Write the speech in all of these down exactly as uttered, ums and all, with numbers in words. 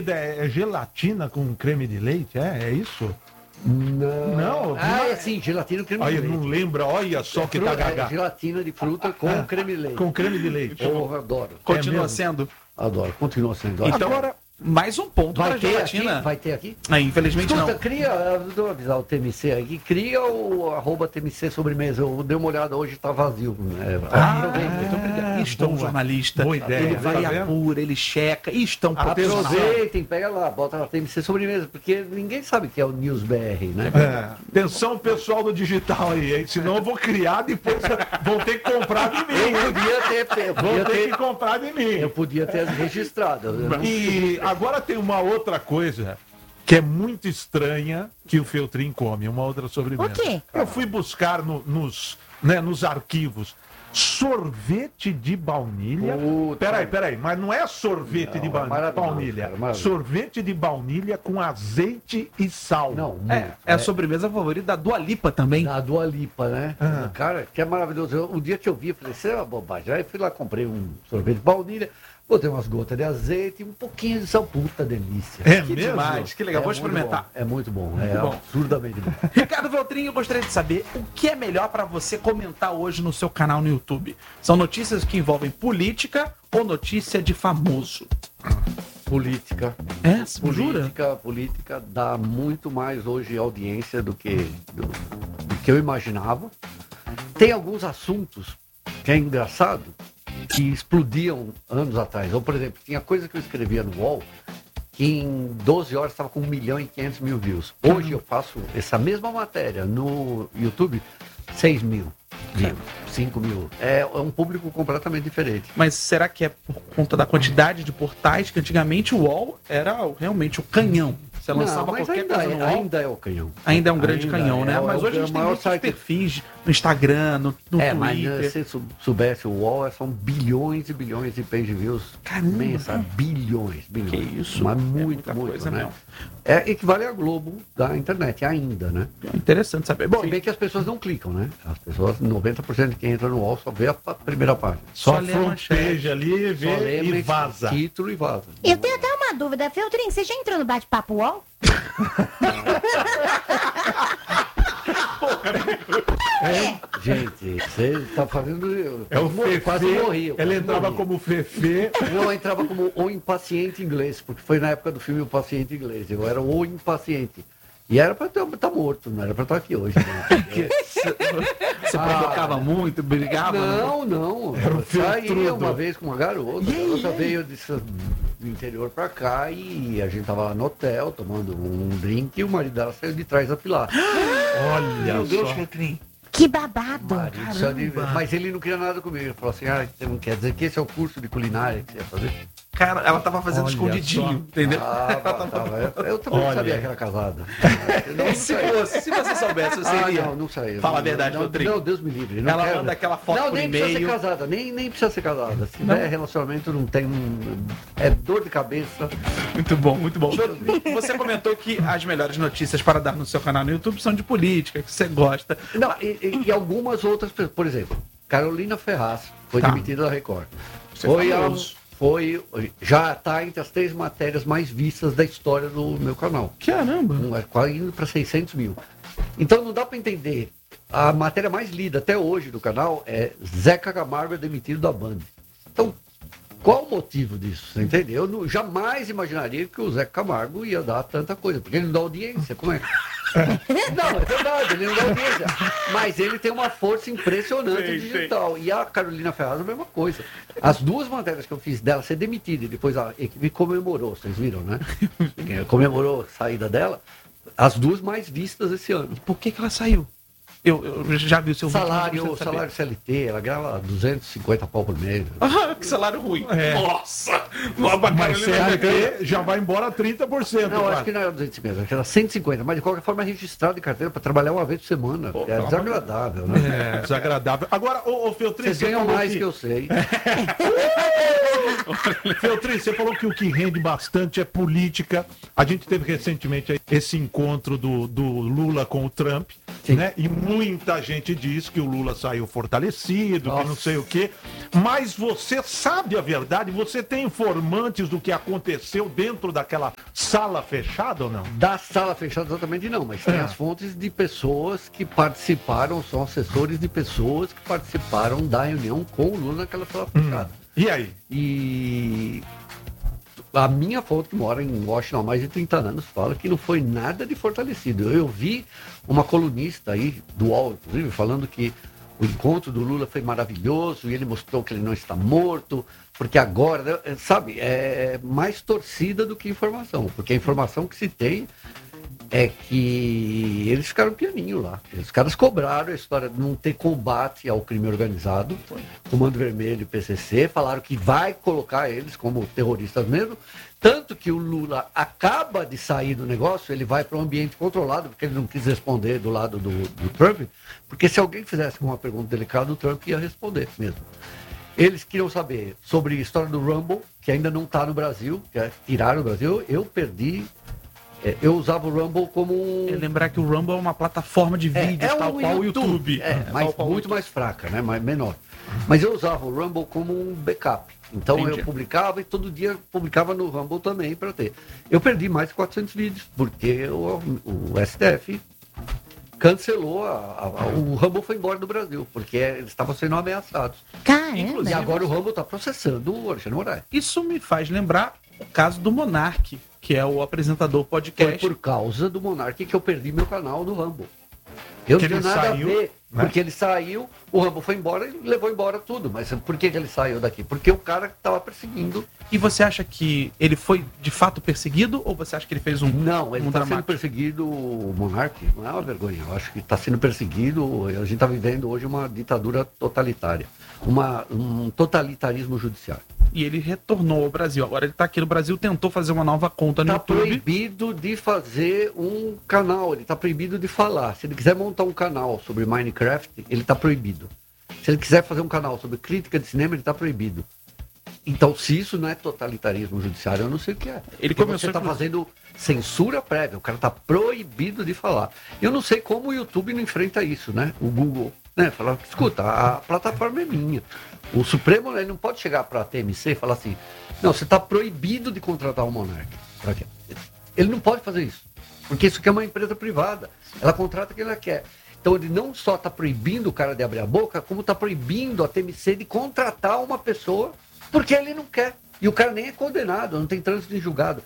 comida é, é gelatina com creme de leite? É, é isso? Não. Não? Ah, é sim, gelatina com creme Aí de leite. não lembra, olha só É que fruta, tá gaga. é gelatina de fruta com Ah, creme de leite. Com creme de leite. Eu adoro. Continua mesmo? sendo. Adoro, continua sendo. Então, Agora, mais um ponto vai para ter gelatina. aqui? Vai ter aqui? Ah, infelizmente Escuta, não. cria, eu vou avisar o T M C aqui, cria o arroba T M C sobremesa. Eu dei uma olhada hoje, tá vazio. Né? Ah, Aproveita. muito obrigado. Isto é um boa. jornalista. Boa ideia. Ele Tá vai vendo? apura, ele checa. Isto é um profissional. Aproveitem, pega lá, bota lá T M C sobremesa, porque ninguém sabe que é o News B R, né? É. Atenção, pessoal do digital aí, hein? Senão eu vou criar, depois vão ter que comprar de mim. Eu hein? podia ter, eu Vão podia ter ter, que comprar de mim. eu podia ter registrado. Eu não- E agora tem uma outra coisa que é muito estranha que o Feltrin come, uma outra sobremesa. O quê? Eu fui buscar no- nos, né, nos arquivos sorvete de baunilha. Puta. Peraí, peraí, mas não é sorvete Não, de é ba- maravilhoso, baunilha. cara, maravilhoso. Sorvete de baunilha com azeite e sal. Não, muito. É, é a sobremesa favorita da Dua Lipa também. Da Dua Lipa, né? Ah. Cara, que é maravilhoso. Eu, o dia que eu vi, eu falei, isso é uma bobagem. Aí fui lá, comprei um sorvete de baunilha, botei umas gotas de azeite e um pouquinho de sal. Puta delícia. É Que mesmo? demais, que legal. É Vou muito experimentar. bom, É muito bom, é bom. absurdamente bom. Ricardo Feltrin, eu gostaria de saber o que é melhor para você comentar hoje no seu canal no YouTube. São notícias que envolvem política ou notícia de famoso? Política. É, jura? Política, política dá muito mais hoje audiência do que, do, do que eu imaginava. Tem alguns assuntos que é engraçado, que explodiam anos atrás. Ou, por exemplo, tinha coisa que eu escrevia no U O L que em doze horas estava com um milhão e quinhentos mil views. Hoje eu faço essa mesma matéria no YouTube, seis mil, cinco mil. É, é um público completamente diferente. Mas será que é por conta da quantidade de portais que antigamente o U O L era realmente o canhão? Você lançava Não, mas qualquer ainda, coisa no é, U O L. ainda é o canhão. Ainda é um grande Ainda canhão, é, né? é Mas o- hoje a é o gente tem maior muitos site- perfis no Instagram, no, no É, mas Twitter. eh, se sou- soubesse o U O L, são bilhões e bilhões de page views. Caramba. Mensa, bilhões, bilhões. Que isso? Mas É muito, muita muito, coisa né? mesmo. É, equivale a Globo da internet ainda, né? Interessante saber. Bom, Se bem que as pessoas não clicam, né? As pessoas, noventa por cento de quem entra no U O L só vê a pa- primeira página. Só, Só lê a front manchete. page ali, Só vê lembra e vaza. título e vaza. Eu tenho até uma dúvida. Feltrin, você já entrou no bate-papo U O L? Gente, você tá fazendo... É o eu Fefe, quase morri. eu Ela quase entrava morri. como Fefe. Eu entrava como o impaciente inglês, porque foi na época do filme O Paciente Inglês. Eu era o impaciente. E era pra estar morto, não era pra estar aqui hoje. Né? você provocava muito, brigava? né? Não, não. Era um Eu saí filtrudo. uma vez com uma garota. A garota veio de, do interior pra cá e a gente tava lá no hotel tomando um drink e o marido dela saiu de trás da pilar. Olha Meu Deus, só. Feltrin. Que babado. Marido saiu de- Mas ele não queria nada comigo. Ele falou assim: ah, você não quer dizer que esse é o curso de culinária que você ia fazer? Cara, ela tava fazendo Olha escondidinho, só. entendeu? Ah, tava, tava. Eu, eu também Olha. sabia que era casada. Eu não se, saía. fosse, se você soubesse, você Ah, iria. não, não saiu. Fala a Não, verdade, não, Feltrin. não, Deus me livre. Não Ela quero. manda aquela foto Não, por nem precisa ser e-mail. casada, nem, nem precisa ser casada. Se Não. tiver relacionamento, não tem. um- É dor de cabeça. Muito bom, muito bom. Você comentou que as melhores notícias para dar no seu canal no YouTube são de política, que você gosta. Não, e, e- e algumas outras pessoas. Por exemplo, Carolina Ferraz foi Tá. demitida da Record. Você é Foi, a, famoso. foi já está entre as três matérias mais vistas da história do meu canal. Caramba. Um, é quase indo para seiscentos mil. Então não dá para entender. A matéria mais lida até hoje do canal é Zeca Camargo é demitido da Band. Então, qual o motivo disso? Você entendeu? Eu não- jamais imaginaria que o Zeca Camargo ia dar tanta coisa, porque ele não dá audiência. Como é? Não, é verdade, ele não dá audiência. Mas ele tem uma força impressionante Sei, digital. E a Carolina Ferraz a mesma coisa. As duas matérias que eu fiz dela ser demitida e depois a equipe comemorou, vocês viram, né? Comemorou a saída dela. As duas mais vistas esse ano. Por que, que ela saiu? Eu, eu já vi o seu Salário, vídeo. mas eu salário C L T, ela grava duzentos e cinquenta pau por mês. Ah, que salário ruim. É. Nossa! Mas C L T já vai embora trinta por cento. Não, quase. acho que não era duzentos e cinquenta, acho que era cento e cinquenta, mas de qualquer forma é registrado em carteira para trabalhar uma vez por semana. Pô, É pelo desagradável, né? É, desagradável. Agora, ô, ô Feltrin, Vocês você ganham falou mais que... que eu sei. Feltrin, você falou que o que rende bastante é política. A gente teve recentemente aí esse encontro do, do Lula com o Trump. né? E muita gente diz que o Lula saiu fortalecido, Nossa. que não sei o quê. Mas você sabe a verdade? Você tem informantes do que aconteceu dentro daquela sala fechada ou não? Da sala fechada exatamente não, mas tem É. as fontes de pessoas que participaram, são assessores de pessoas que participaram da reunião com o Lula naquela sala fechada. E aí? E a minha fonte, que mora em Washington há mais de trinta anos, fala que não foi nada de fortalecido. Eu vi uma colunista aí, do U O L, inclusive, falando que o encontro do Lula foi maravilhoso e ele mostrou que ele não está morto, porque agora, sabe, é mais torcida do que informação, porque a informação que se tem é que eles ficaram pianinho lá. Os caras cobraram a história de não ter combate ao crime organizado, Comando Vermelho e P C C, falaram que vai colocar eles como terroristas mesmo, tanto que o Lula acaba de sair do negócio, ele vai para um ambiente controlado, porque ele não quis responder do lado do, do Trump, porque se alguém fizesse uma pergunta delicada, o Trump ia responder mesmo. Eles queriam saber sobre a história do Rumble, que ainda não está no Brasil, que é, tiraram o Brasil, eu perdi. É, eu usava o Rumble como um... É lembrar que o Rumble é uma plataforma de vídeos, tal um qual o YouTube. É, mas tal qual o muito YouTube. mais fraca, né? Mais, menor. Mas eu usava o Rumble como um backup. Então Entendi. eu publicava e todo dia publicava no Rumble também para ter. Eu perdi mais de quatrocentos vídeos, porque o, o S T F cancelou, a, a, a, o Rumble foi embora do Brasil, porque eles estavam sendo ameaçados. Caramba. E agora o Rumble está processando o Alexandre Moraes. Isso me faz lembrar o caso do Monark, que é o apresentador Foi podcast. por causa do Monark que eu perdi meu canal do Rumble. Eu Que não ele tenho nada saiu, a ver, né? porque ele saiu, o Rumble foi embora e levou embora tudo. Mas por que, que ele saiu daqui? Porque o cara estava perseguindo. E você acha que ele foi de fato perseguido ou você acha que ele fez um Não, ele um está sendo dramático? perseguido, o Monark, não é uma vergonha. Eu acho que está sendo perseguido, a gente está vivendo hoje uma ditadura totalitária, uma, um totalitarismo judiciário. E ele retornou ao Brasil. Agora ele tá aqui no Brasil, tentou fazer uma nova conta no Está YouTube. proibido de fazer um canal, ele está proibido de falar. Se ele quiser montar um canal sobre Minecraft, ele está proibido. Se ele quiser fazer um canal sobre crítica de cinema, ele está proibido. Então, se isso não é totalitarismo judiciário, eu não sei o que é. Ele Porque começou você está inclu- fazendo censura prévia, o cara está proibido de falar. Eu não sei como o YouTube não enfrenta isso, né? O Google, né? Falar, escuta, a plataforma é minha. O Supremo, ele não pode chegar para a T M C e falar assim, não, você está proibido de contratar um monarca. Pra quê? Ele não pode fazer isso, porque isso aqui é uma empresa privada. Ela contrata quem ela quer. Então ele não só está proibindo o cara de abrir a boca, como está proibindo a T M C de contratar uma pessoa porque ele não quer. E o cara nem é condenado, não tem trânsito em julgado.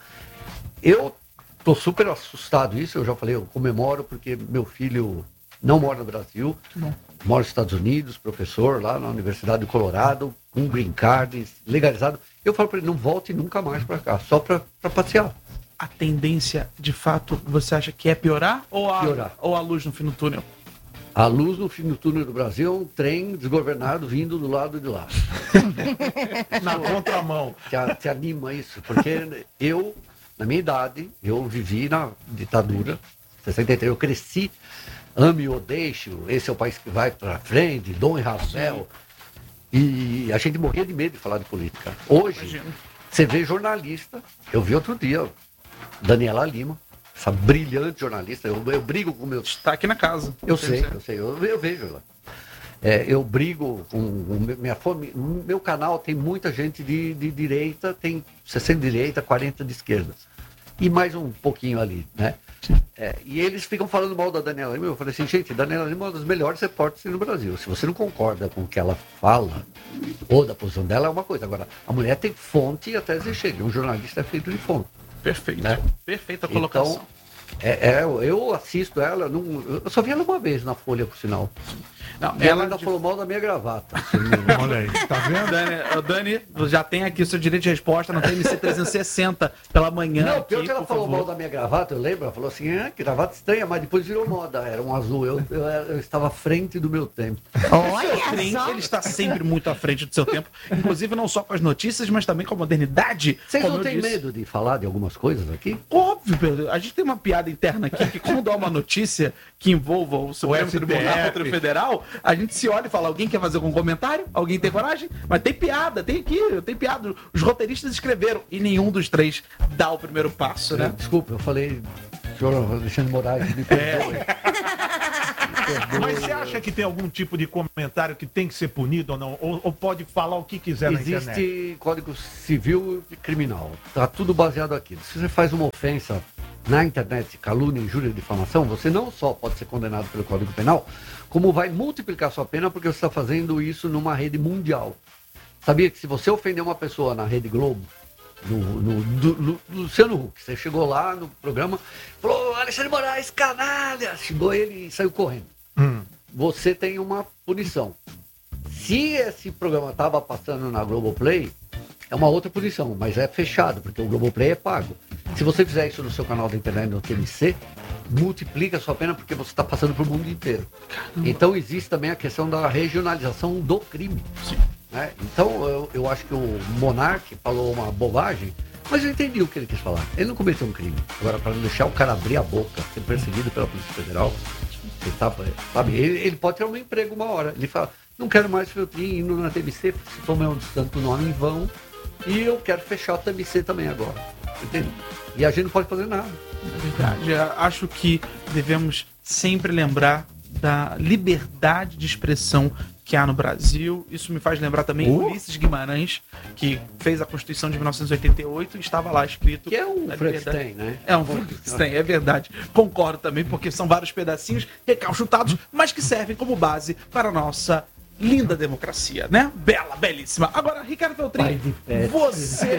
Eu tô super assustado isso, eu já falei, eu comemoro porque meu filho não mora no Brasil, mora nos Estados Unidos, professor lá na Universidade do Colorado, com um green card legalizado. Eu falo para ele, não volte nunca mais para cá, só para passear. A tendência, de fato, você acha que é piorar ou a, Piorar. ou a luz no fim do túnel? A luz no fim do túnel do Brasil é um trem desgovernado vindo do lado de lá. Na contramão. Te, a- te anima isso? Porque eu, na minha idade, eu vivi na ditadura, sessenta e três, eu cresci, ame ou deixe, esse é o país que vai para frente, Dom e Rafael. E a gente morria de medo de falar de política. Hoje, Imagino. você vê jornalista, eu vi outro dia, Daniela Lima, essa brilhante jornalista, eu, eu brigo com meus Está aqui na casa. eu sei, eu sei, eu, eu vejo ela. É, eu brigo com o meu- minha fome. o Meu canal tem muita gente de, de direita, tem sessenta de direita, quarenta de esquerda. E mais um pouquinho ali, né? É, e eles ficam falando mal da Daniela Lima. Eu falei assim, gente, Daniela Lima é uma das melhores repórteres no Brasil. Se você não concorda com o que ela fala, ou da posição dela, é uma coisa. Agora, a mulher tem fonte e até dizer chega. Um jornalista é feito de fonte. Perfeito. Né? Perfeita colocação. Então, é, é, eu assisto ela, não, eu só vi ela uma vez na Folha, por sinal. Não, E ela ela ainda de- falou mal da minha gravata. se não me engano. Olha aí, tá vendo? Dani, ô, Dani, já tem aqui o seu direito de resposta no T M C trezentos e sessenta pela manhã. Não, aqui, pior que ela por falou favor. mal da minha gravata, eu lembro, ela falou assim, ah, que gravata estranha, mas depois virou moda, era um azul, eu, eu, eu estava à frente do meu tempo. Olha Trim, só. ele está sempre muito à frente do seu tempo, inclusive não só com as notícias, mas também com a modernidade. Vocês como não eu têm disse. medo de falar de algumas coisas aqui? Óbvio, Pedro. A gente tem uma piada interna aqui que quando dá uma notícia que envolva o Supremo S T F. Tribunal Federal, a gente se olha e fala, alguém quer fazer algum comentário? Alguém tem coragem? Mas tem piada, tem aqui, tem piada. Os roteiristas escreveram e nenhum dos três dá o primeiro passo, né? Desculpa, eu falei, senhor Alexandre Moraes, me perdoe. Mas você acha que tem algum tipo de comentário que tem que ser punido ou não? Ou, ou pode falar o que quiser na internet? Existe Código Civil e Criminal. Tá tudo baseado aqui. Se você faz uma ofensa na internet, calúnia, injúria e difamação, você não só pode ser condenado pelo Código Penal, como vai multiplicar sua pena porque você está fazendo isso numa rede mundial. Sabia que se você ofender uma pessoa na Rede Globo, no, no, do, no, no Luciano Huck, você chegou lá no programa, falou, Alexandre Moraes, canalha! Chegou ele e saiu correndo. Hum. Você tem uma punição. Se esse programa estava passando na Globoplay, é uma outra punição, mas é fechado, porque o Globoplay é pago. Se você fizer isso no seu canal da internet, no T M C, multiplica a sua pena porque você está passando para o mundo inteiro. Caramba. Então existe também a questão da regionalização do crime. Sim. Né? Então eu, eu acho que o Monark falou uma bobagem, mas eu entendi o que ele quis falar. Ele não cometeu um crime. Agora, para não deixar o cara abrir a boca, ser perseguido pela Polícia Federal, ele, tá, sabe, ele, ele pode ter um emprego uma hora. Ele fala, não quero mais Feltrin indo na T M C, se tomei um tanto nome em vão, e eu quero fechar a T M C também agora. Entendeu? E a gente não pode fazer nada. É verdade. Eu acho que devemos sempre lembrar da liberdade de expressão que há no Brasil. Isso me faz lembrar também uh. Ulisses Guimarães, que fez a Constituição de mil novecentos e oitenta e oito e estava lá escrito... Que é um Frankenstein, né? É um Frankenstein, é verdade. Concordo também, porque são vários pedacinhos recalchutados, mas que servem como base para a nossa linda democracia, né? Bela, belíssima. Agora, Ricardo Feltrin, você...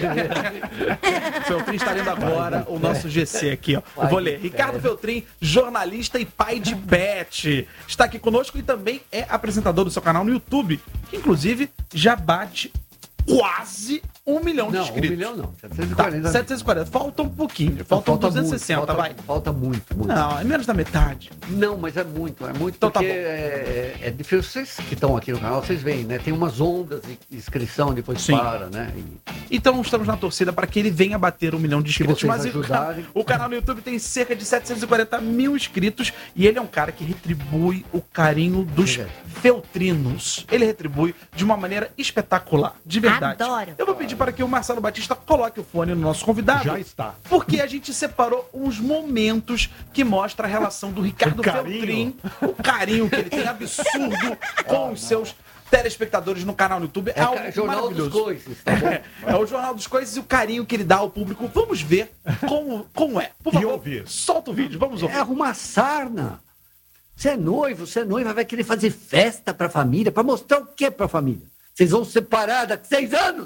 Feltrin está lendo agora o nosso G C aqui, ó. Eu vou ler. Ricardo Feltrin, jornalista e pai de pet, está aqui conosco e também é apresentador do seu canal no YouTube, que inclusive já bate quase um milhão de não, inscritos. Um milhão não, setecentos e quarenta. Tá, setecentos e quarenta. Falta um pouquinho. Faltam falta duzentos e sessenta, muito, vai. Falta, falta muito, muito. Não, é menos da metade. Não, mas é muito, é muito então, porque tá é, é difícil. Vocês que estão aqui no canal, vocês veem, né? Tem umas ondas de inscrição, depois Sim. para, né? E... Então estamos na torcida para que ele venha bater um milhão de inscritos. Mas ajudarem... o canal no YouTube tem cerca de setecentos e quarenta mil inscritos e ele é um cara que retribui o carinho dos é. feltrinos. Ele retribui de uma maneira espetacular, de verdade. Adoro. Eu vou pedir para que o Marcelo Batista coloque o fone no nosso convidado. Já está. Porque a gente separou uns momentos que mostram a relação do Ricardo Feltrin, o carinho que ele tem absurdo com os seus telespectadores no canal no YouTube. É, é algo Jornal maravilhoso. dos Coices, tá bom? É, é o Jornal dos Coices e o carinho que ele dá ao público. Vamos ver como, como é. Por favor, ouvir. solta o vídeo, vamos ouvir. É arrumar sarna. Você é noivo, você é noiva, vai querer fazer festa pra família, pra mostrar o que pra família? Vocês vão separar daqui seis anos?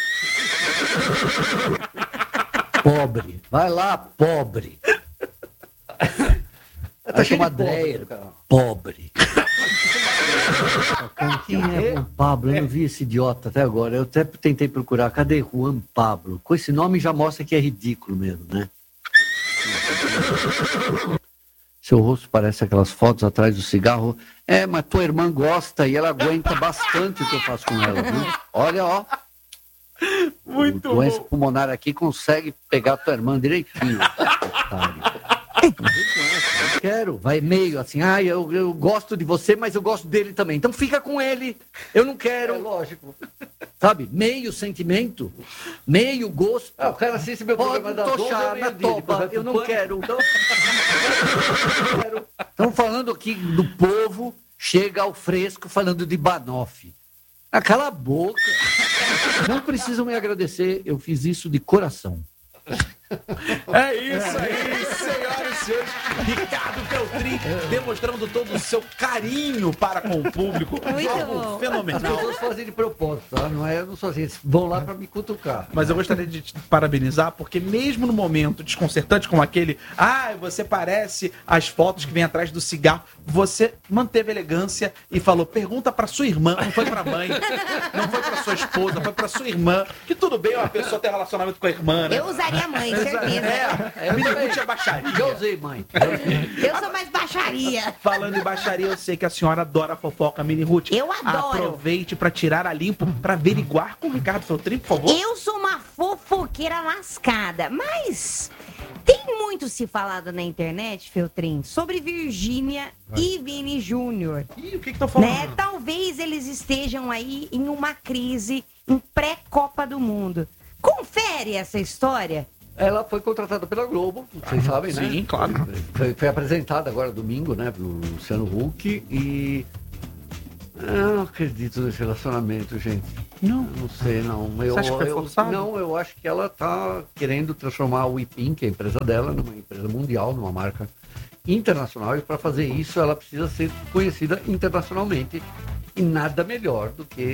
Pobre. Vai lá, pobre. Vai chamar Dreyer. Pobre. Quem é Juan Pablo? Eu não vi esse idiota até agora. Eu até tentei procurar. Cadê Juan Pablo? Com esse nome já mostra que é ridículo mesmo, né? Seu rosto parece aquelas fotos atrás do cigarro. É, mas tua irmã gosta e ela aguenta bastante o que eu faço com ela, viu? Olha, ó. Muito o doença bom. pulmonar aqui consegue pegar tua irmã direitinho. Otário. Eu quero, vai meio assim, ah, eu, eu gosto de você, mas eu gosto dele também. Então fica com ele. Eu não quero. É lógico. Sabe? Meio sentimento, meio gosto. Ah, o cara assiste meu Pode programa das tochar onze, na eu meio-dia, toba, depois eu vai não pro quero. Então... Estão falando aqui do povo, chega ao fresco falando de Banoff. Ah, cala a boca. Não precisam me agradecer, eu fiz isso de coração. É isso aí, senhoras e senhores. Ricardo Feltrin demonstrando todo o seu carinho para com o público. Muito Algo bom. As fenomenal. pessoas fazem de propósito, tá? Não é, eu não sou assim, eles vão lá pra me cutucar. Mas eu gostaria de te parabenizar, porque mesmo no momento desconcertante como aquele, ah, você parece as fotos que vem atrás do cigarro, você manteve elegância e falou, pergunta pra sua irmã, não foi pra mãe, não foi pra sua esposa, foi pra sua irmã, que tudo bem uma pessoa ter relacionamento com a irmã, né? Eu usaria a mãe, certeza. É, é Miniguti é baixaria. Já usei, mãe. Eu sou mais baixaria. Falando em baixaria, eu sei que a senhora adora fofoca, Mini Ruth. Eu adoro. Aproveite pra tirar a limpo, pra averiguar com o Ricardo Feltrin, por favor. Eu sou uma fofoqueira lascada, mas tem muito se falado na internet, Feltrin, sobre Virgínia e Vini Júnior. Ih, o que que estão falando? Né? Talvez eles estejam aí em uma crise em pré-Copa do Mundo. Confere essa história. Ela foi contratada pela Globo, vocês sabem, né? Sim, claro. Foi, foi apresentada agora domingo, né, pelo Luciano Huck e... Eu não acredito nesse relacionamento, gente. Não. Eu não sei, não. Eu, Você acha que foi eu- forçado? Não, eu acho que ela tá querendo transformar o Ipim, que é a empresa dela, numa empresa mundial, numa marca internacional. E para fazer isso, ela precisa ser conhecida internacionalmente. E nada melhor do que,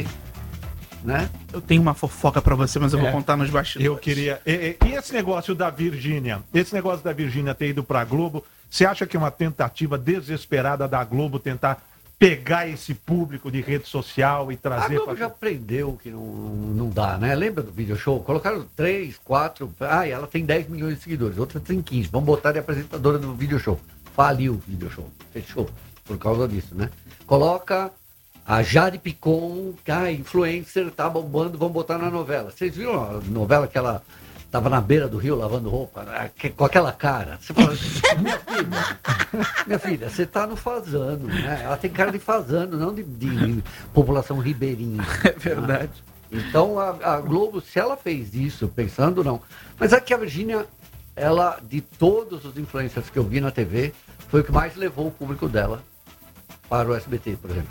né? Eu tenho uma fofoca pra você, mas eu vou É. contar nos bastidores. Eu queria. E, e- e esse negócio da Virgínia? Esse negócio da Virgínia ter ido pra Globo, você acha que é uma tentativa desesperada da Globo tentar pegar esse público de rede social e A trazer Globo pra... já aprendeu que não, não dá, né? Lembra do video show? Colocaram três, quatro. Ah, ela tem dez milhões de seguidores, outra tem quinze. Vamos botar de apresentadora do video show. Faliu o video show. Fechou. Por causa disso, né? Coloca a Jade Picon, que a influencer, tá bombando, vamos botar na novela. Vocês viram a novela que ela tava na beira do rio lavando roupa, né? Que- com aquela cara? Você fala, minha filha, minha filha, você tá no fazano, né? Ela tem cara de fazano, não de, de população ribeirinha. É verdade. Então a, a Globo, se ela fez isso, pensando não. Mas aqui a Virgínia, ela, de todos os influencers que eu vi na T V, foi o que mais levou o público dela para o S B T, por exemplo.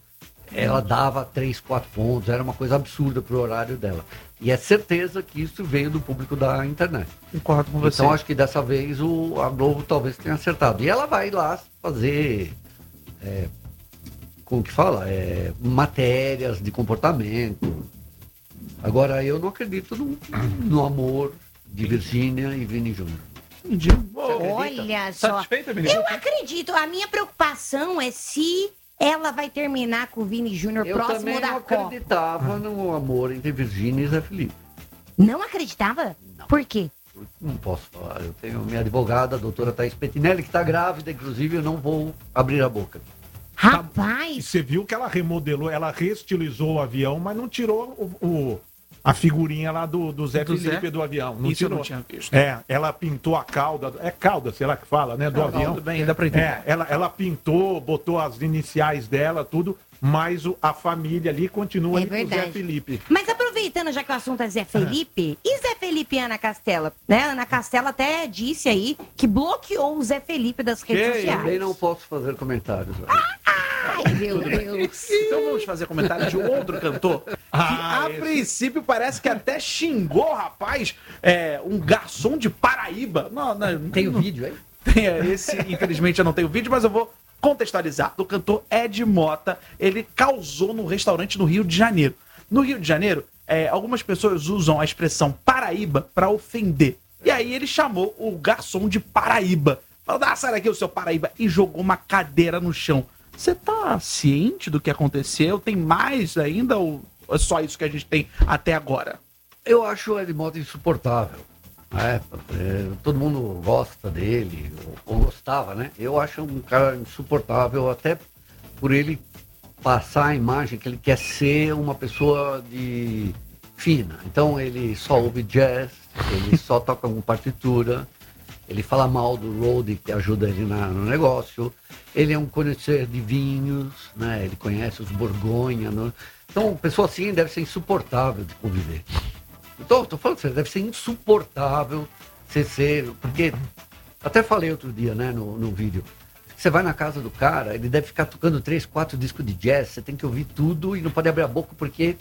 Ela dava três, quatro pontos, era uma coisa absurda pro horário dela. E é certeza que isso veio do público da internet. Concordo com você. Então acho que dessa vez o, a Globo talvez tenha acertado. E ela vai lá fazer, é, como que fala? É, matérias de comportamento. Agora eu não acredito no, no amor de Virgínia e Vini Júnior. Entendi. Olha só. Satisfeita, menina? Eu acredito. A minha preocupação é se ela vai terminar com o Vini Júnior Eu próximo também da não Copa. acreditava no amor entre Virgínia e Zé Felipe. Não acreditava? Por quê? Não posso falar. Eu tenho minha advogada, a doutora Thaís Pettinelli, que está grávida, inclusive eu não vou abrir a boca. E Rapaz, você viu que ela remodelou, ela reestilizou o avião, mas não tirou o, o- a figurinha lá do, do Zé Do Felipe Zé? do avião. Não Isso eu tirou. não tinha visto. É, ela pintou a cauda, é cauda, será que fala, né, do Não, avião. tudo bem, dá pra entender. É, ela, ela pintou, botou as iniciais dela, tudo, mas o- a família ali continua É ali com o Zé verdade. Felipe. mas aproveitando já que o assunto é Zé Felipe, e Zé Felipe e Ana Castela? Né? Ana Castela até disse aí que bloqueou o Zé Felipe das redes Que sociais. Também não posso fazer comentários. Ai, meu Deus. Então vamos fazer comentário de outro cantor que Ah, a esse. princípio parece que até xingou, rapaz, é, um garçom de Paraíba. Não, não, Tem o não- vídeo aí? Tem, é, esse, infelizmente, eu não tenho vídeo, mas eu vou contextualizar. Do cantor Ed Mota, ele causou num restaurante no Rio de Janeiro. No Rio de Janeiro, é, algumas pessoas usam a expressão Paraíba para ofender. E aí ele chamou o garçom de Paraíba. Falou, ah, sai daqui o seu Paraíba. E jogou uma cadeira no chão. Você tá ciente do que aconteceu? Tem mais ainda ou é só isso que a gente tem até agora? Eu acho o Ed Mota insuportável. É, é, todo mundo gosta dele, ou, ou gostava, né? Eu acho um cara insuportável, até por ele passar a imagem que ele quer ser uma pessoa de fina. Então ele só ouve jazz, ele só toca com partitura, ele fala mal do roadie que ajuda ele na- no negócio, ele é um conhecedor de vinhos, né? Ele conhece os Borgonha. No... Então, uma pessoa assim deve ser insuportável de conviver. Então, tô falando sério, deve ser insuportável você ser, porque até falei outro dia, né, no, no vídeo. Você vai na casa do cara, ele deve ficar tocando três, quatro discos de jazz, você tem que ouvir tudo e não pode abrir a boca porque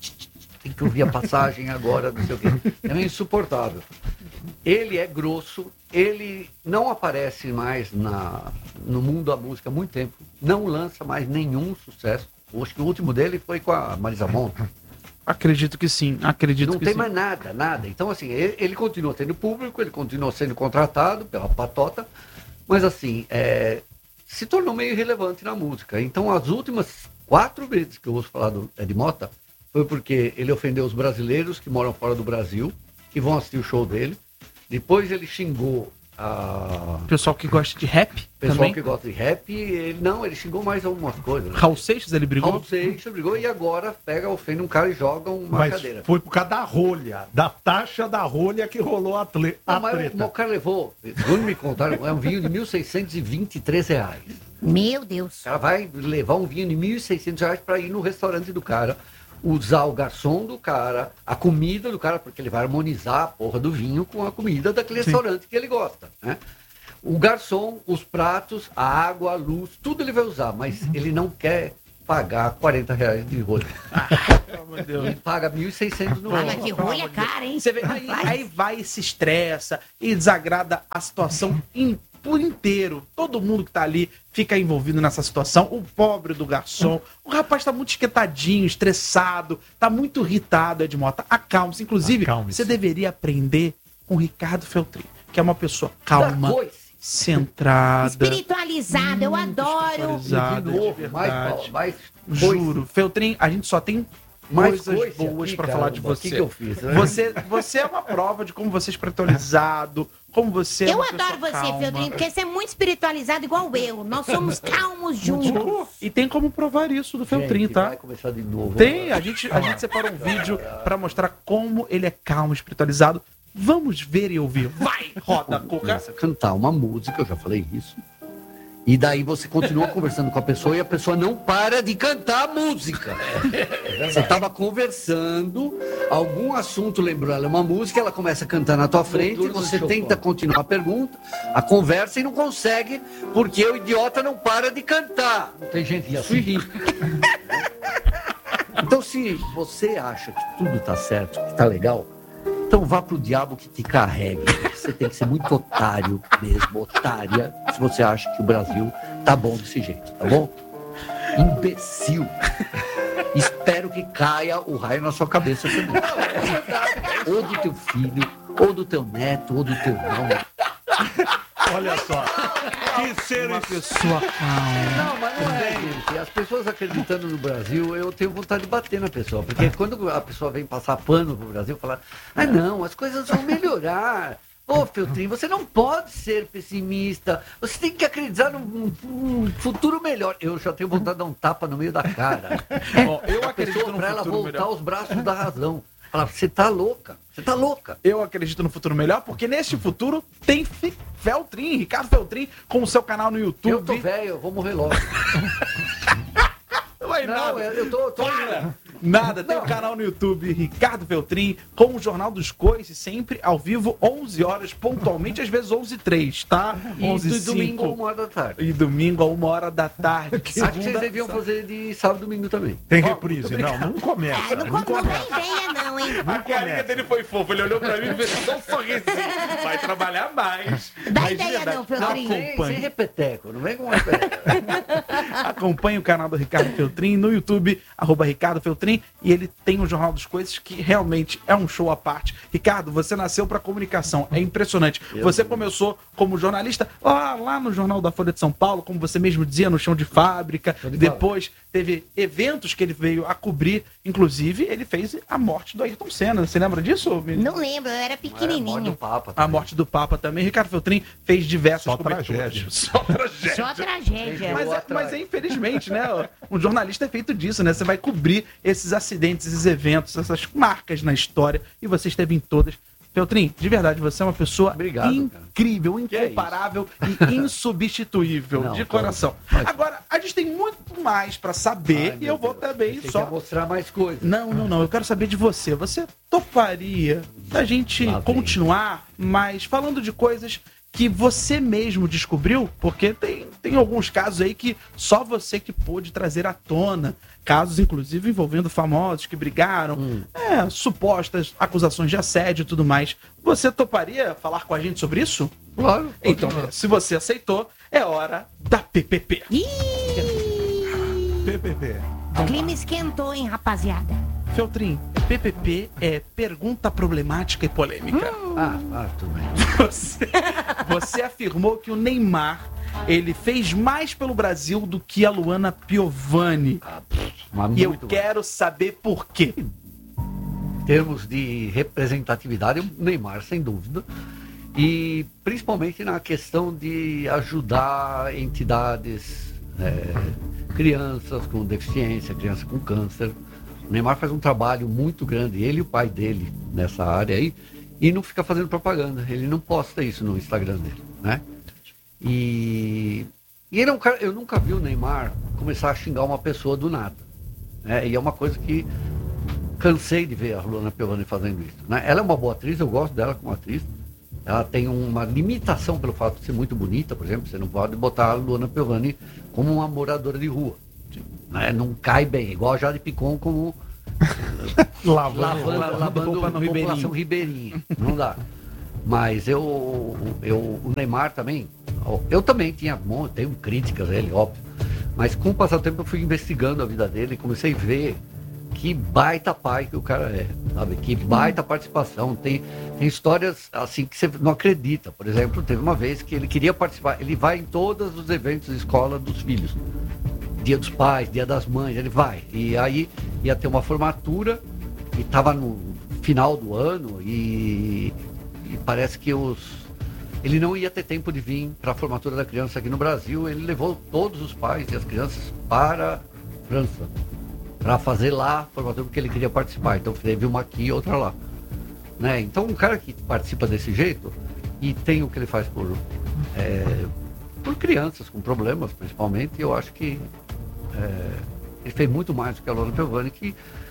tem que ouvir a passagem agora, não sei o quê. É meio insuportável. Ele é grosso, ele não aparece mais na, no mundo da música há muito tempo, não lança mais nenhum sucesso. Acho que o último dele foi com a Marisa Monte. Acredito que sim, acredito Não que tem sim. mais nada, nada. Então, assim, ele, ele continua tendo público, ele continua sendo contratado pela patota, mas, assim, é, se tornou meio irrelevante na música. Então, as últimas quatro vezes que eu ouço falar do Ed Mota foi porque ele ofendeu os brasileiros que moram fora do Brasil, que vão assistir o show dele. Depois ele xingou a... Pessoal que gosta de rap o pessoal também. que gosta de rap. Ele, não, ele xingou mais algumas coisas. Né? Raul Seixas, ele brigou? Raul Seixas brigou e agora pega, ofende um cara e joga uma Mas cadeira. foi por causa da rolha, da taxa da rolha que rolou a, tle- a Não, mas treta. o cara levou, segundo me contaram, é um vinho de mil seiscentos e vinte e três reais. Meu Deus. O cara vai levar um vinho de mil e seiscentos reais para ir no restaurante do cara. usar o garçom do cara, a comida do cara, porque ele vai harmonizar a porra do vinho com a comida daquele Sim. restaurante que ele gosta, né? O garçom, os pratos, a água, a luz, tudo ele vai usar, mas ele não quer pagar quarenta reais de rolha. Pelo amor de Deus. Ele paga mil e seiscentos no Ah, rolho. mas que rolha é cara, hein? Você vê, aí, aí vai e se estressa e desagrada a situação in- por inteiro. Todo mundo que tá ali fica envolvido nessa situação. O pobre do garçom. O rapaz tá muito esquentadinho, estressado, tá muito irritado, Edmota. Acalme-se. Inclusive, Acalme-se. você deveria aprender com o Ricardo Feltrin, que é uma pessoa calma, Da coice. centrada. Espiritualizada, eu muito adoro. espiritualizada, De de novo, mais, verdade. mais Juro. Feltrin, a gente só tem mais coisas coice boas aqui, pra falar de caramba. você. O que que eu fiz, né? Você, você é uma prova de como você é espiritualizado, como você é Eu uma adoro pessoa você, calma. Feltrinho, porque você é muito espiritualizado igual eu. Nós somos calmos juntos. E tem como provar isso do Feltrin, Gente, tá? vai começar de novo. Tem, a gente, a gente separou um vídeo pra mostrar como ele é calmo, espiritualizado. Vamos ver e ouvir. Vai, roda, Cuca. Começa a cantar uma música, eu já falei isso. E daí você continua conversando com a pessoa e a pessoa não para de cantar a música. Você estava conversando, algum assunto lembrou ela uma música, ela começa a cantar na tua frente, Doutor do você Chopin. tenta continuar a pergunta, a conversa e não consegue, porque o idiota não para de cantar. Tem gente Isso assim. irrita. Então, se você acha que tudo tá certo, que tá legal, então vá pro diabo que te carregue. Você tem que ser muito otário mesmo, otária, se você acha que o Brasil tá bom desse jeito, tá bom? Imbecil. Espero que caia o raio na sua cabeça também. Ou do teu filho, ou do teu neto, ou do teu irmão. Olha só. Que ser Uma pessoa calma. Não, mas não é, gente. As pessoas acreditando no Brasil, eu tenho vontade de bater na pessoa. Porque quando a pessoa vem passar pano pro Brasil, falar, ah não, as coisas vão melhorar. Ô, Feltrin, você não pode ser pessimista. Você tem que acreditar num, num futuro melhor. Eu já tenho vontade de dar um tapa no meio da cara. Ó, eu A acredito pessoa, no pra ela futuro voltar melhor. aos braços da razão. Falar, você tá louca, você tá louca. Eu acredito no futuro melhor, porque neste futuro tem Fi- Feltrin, Ricardo Feltrin, com o seu canal no YouTube. Eu tô velho, eu vou morrer logo. Não vai Não, nada. eu eu tô... tô... Para! Nada, tem o canal no YouTube, Ricardo Feltrin, com o Jornal dos Coices, sempre ao vivo, onze horas, pontualmente, às vezes onze e três, tá? E onze do e domingo, cinco. uma hora da tarde. E domingo, a uma hora da tarde. Acho que vocês Segunda- deviam fazer de sábado e domingo também. Tem reprise? Não, não começa. Ah, não, Não não dá começa. ideia, não, hein? A carinha dele foi fofa, ele olhou pra mim e fez só um sorrisinho. Vai trabalhar mais. Dá Mas, de ideia verdade, não, Feltrin. Sem, sem acompanhe. repeteco, não vem com repeteco. Acompanhe o canal do Ricardo Feltrin no YouTube, arroba Ricardo Feltrin, e ele tem o Jornal dos Coices, que realmente é um show à parte. Ricardo, você nasceu para comunicação, é impressionante. Você começou como jornalista lá, lá no Jornal da Folha de São Paulo, como você mesmo dizia, no chão de fábrica. de Depois teve eventos que ele veio a cobrir, inclusive ele fez a morte do Ayrton Senna. Você lembra disso, menino? Não lembro, eu era É, morte do pequenininho. Papa. A morte do Papa também. Ricardo Feltrin fez diversas Só coberturas. tragédia. Só tragédia. Só tragédia. Mas, é, atrás. mas é infelizmente, né? Um jornalista é feito disso, né? Você vai cobrir esses acidentes, esses eventos, essas marcas na história, e você esteve em todas. Feltrin, de verdade, você é uma pessoa Obrigado, incrível, Que é incomparável e insubstituível, Não, de tá coração. Mas- Agora, a gente tem muito mais pra saber Ai, e meu eu vou Deus. também Você só. quer mostrar mais coisas. Não, não, não. Eu quero saber de você. Você toparia da gente Lá vem. continuar, mas falando de coisas que você mesmo descobriu? Porque tem, tem alguns casos aí que só você que pôde trazer à tona. Casos, inclusive, envolvendo famosos que brigaram, Hum. é, supostas acusações de assédio e tudo mais. Você toparia falar com a gente sobre isso? Claro. Então, se você aceitou, é hora da P P P. Ih, P P P. o clima esquentou, hein, rapaziada? Feltrin, P P P é pergunta problemática e polêmica. Ah, ah, tudo bem. Você, você afirmou que o Neymar ele fez mais pelo Brasil do que a Luana Piovani. Mas E eu muito quero saber por quê. Em termos de representatividade, o Neymar, sem dúvida. E principalmente na questão de ajudar entidades, é, crianças com deficiência, crianças com câncer. O Neymar faz um trabalho muito grande, ele e o pai dele, nessa área aí, e não fica fazendo propaganda. Ele não posta isso no Instagram dele, né? E, e ele é um cara, eu nunca vi o Neymar começar a xingar uma pessoa do nada, né? E é uma coisa que cansei de ver a Luana Piovani fazendo isso. Né? Ela é uma boa atriz, eu gosto dela como atriz. Ela tem uma limitação pelo fato de ser muito bonita, por exemplo. Você não pode botar a Luana Piovani como uma moradora de rua. Né? Não cai bem, igual a Jade Picon como Lavando, lavando, lavando lavando roupa no população ribeirinha. Não dá. Mas eu, eu, o Neymar também, eu também tinha, bom, tenho críticas a ele, óbvio. Mas com o passar do tempo eu fui investigando a vida dele e comecei a ver que baita pai que o cara é, sabe? Que baita participação. Tem, tem histórias assim que você não acredita. Por exemplo, teve uma vez que ele queria participar, ele vai em todos os eventos de escola dos filhos. Dia dos pais, dia das mães, ele vai. E aí ia ter uma formatura e estava no final do ano e, e parece que os... ele não ia ter tempo de vir para a formatura da criança aqui no Brasil. Ele levou todos os pais e as crianças para a França, para fazer lá a formatura, porque ele queria participar. Então teve uma aqui e outra lá. Né? Então um cara que participa desse jeito e tem o que ele faz por, é, por crianças com problemas, principalmente, eu acho que é, ele fez muito mais do que a Luana Piovani, que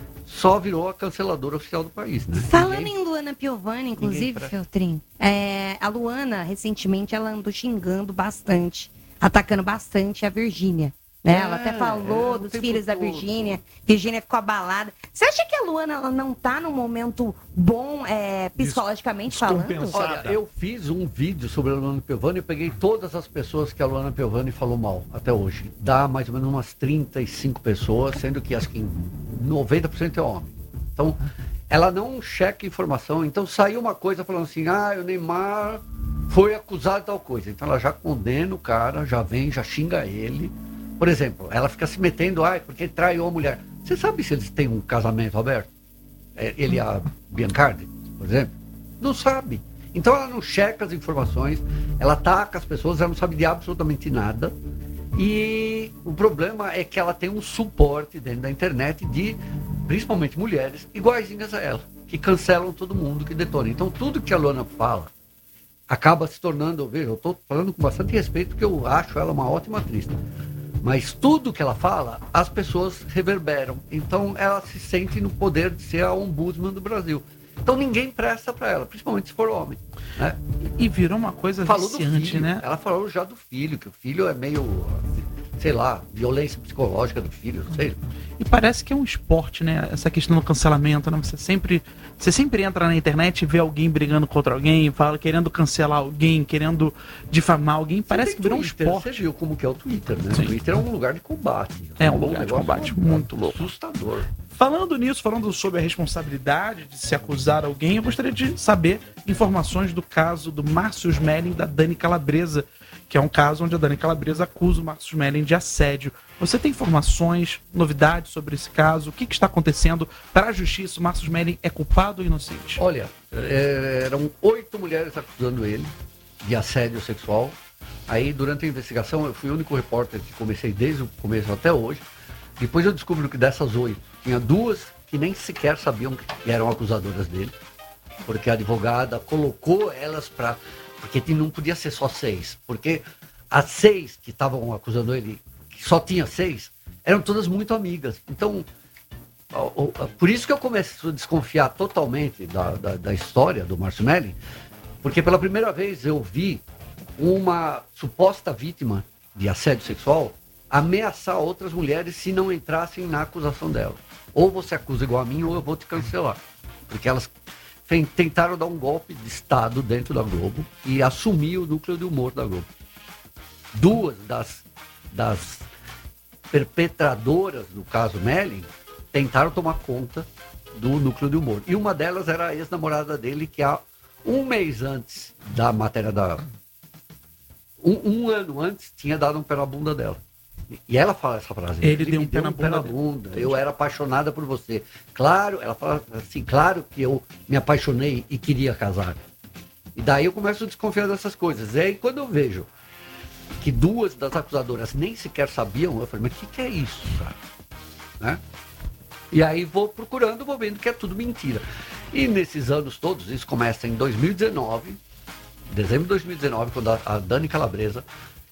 só virou a canceladora oficial do país. Né? Falando Ninguém... em Luana Piovani, inclusive, pra... Feltrin, é, a Luana, recentemente, ela andou xingando bastante, atacando bastante a Virgínia. Né? É, ela até falou é, dos filhos da Virgínia. Virgínia ficou abalada. Você acha que a Luana ela não tá num momento bom é, psicologicamente falando? Olha, eu fiz um vídeo sobre a Luana Piovani e peguei todas as pessoas que a Luana Piovani falou mal até hoje. Dá mais ou menos umas trinta e cinco pessoas, sendo que acho que noventa por cento é homem. Então, ela não checa informação. Então, saiu uma coisa falando assim, ah, o Neymar foi acusado de tal coisa. Então, ela já condena o cara, já vem, já xinga ele. Por exemplo, ela fica se metendo, ah, porque traiu a mulher. Você sabe se eles têm um casamento aberto? Ele e a Biancardi, por exemplo? Não sabe. Então ela não checa as informações, ela ataca as pessoas, ela não sabe de absolutamente nada. E o problema é que ela tem um suporte dentro da internet de, principalmente mulheres, iguaizinhas a ela, que cancelam todo mundo, que detonam. Então tudo que a Luana fala acaba se tornando, veja, eu estou falando com bastante respeito, porque eu acho ela uma ótima atriz. Mas tudo que ela fala, as pessoas reverberam. Então ela se sente no poder de ser a ombudsman do Brasil. Então ninguém presta para ela, principalmente se for homem. Né? E virou uma coisa falou viciante, do filho, né? Ela falou já do filho, que o filho é meio, sei lá, violência psicológica do filho, sei lá. E parece que é um esporte, né? Essa questão do cancelamento, né? Você sempre, você sempre entra na internet e vê alguém brigando contra alguém, fala, querendo cancelar alguém, querendo difamar alguém. Você parece que virou Twitter, um esporte. Você viu como que é o Twitter, né? Sim. O Twitter é um lugar de combate. É um um lugar de negócio combate muito louco. Assustador. Falando nisso, falando sobre a responsabilidade de se acusar alguém, eu gostaria de saber informações do caso do Márcio Smelling e da Dani Calabresa, que é um caso onde a Dani Calabresa acusa o Márcio Smelling de assédio. Você tem informações, novidades sobre esse caso? O que, que está acontecendo para a justiça? O Márcio Smelling é culpado ou inocente? Olha, é, eram oito mulheres acusando ele de assédio sexual. Aí, durante a investigação, eu fui o único repórter que comecei desde o começo até hoje. Depois eu descobri que dessas oito, tinha duas que nem sequer sabiam que eram acusadoras dele, porque a advogada colocou elas para... Porque não podia ser só seis, porque as seis que estavam acusando ele, que só tinha seis, eram todas muito amigas. Então, por isso que eu começo a desconfiar totalmente da, da, da história do Márcio Smelling, porque pela primeira vez eu vi uma suposta vítima de assédio sexual ameaçar outras mulheres se não entrassem na acusação dela. Ou você acusa igual a mim, ou eu vou te cancelar. Porque elas tentaram dar um golpe de Estado dentro da Globo e assumir o núcleo de humor da Globo. Duas das, das perpetradoras do caso Smelling tentaram tomar conta do núcleo de humor. E uma delas era a ex-namorada dele, que há um mês antes da matéria da... Um, um ano antes, tinha dado um pé na bunda dela. E ela fala essa frase. Ele, ele deu um me deu pé na um pé na bunda. bunda. Eu era apaixonada por você. Claro, ela fala assim, claro que eu me apaixonei e queria casar. E daí eu começo a desconfiar dessas coisas. E aí quando eu vejo que duas das acusadoras nem sequer sabiam, eu falei, mas o que, que é isso, cara? Né? E aí vou procurando, vou vendo que é tudo mentira. E nesses anos todos, isso começa em dois mil e dezenove, dezembro de dois mil e dezenove, quando a, a Dani Calabresa